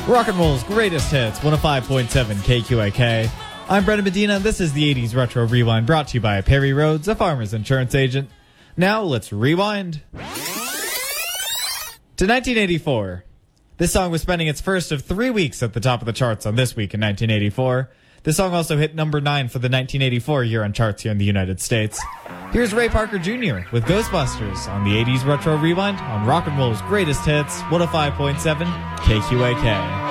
Rock and roll's greatest hits, 105.7 KQAK. I'm Brendan Medina, and this is the 80s Retro Rewind, brought to you by Perry Rhodes, a farmer's insurance agent. Now, let's rewind to 1984. This song was spending its first of 3 weeks at the top of the charts on This Week in 1984. This song also hit number 9 for the 1984 year-on charts here in the United States. Here's Ray Parker Jr. with Ghostbusters on the 80s Retro Rewind on Rock and Roll's greatest hits, 105.7 KQAK.